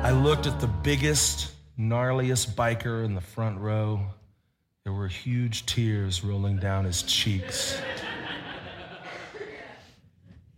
I looked at the biggest, gnarliest biker in the front row. There were huge tears rolling down his cheeks.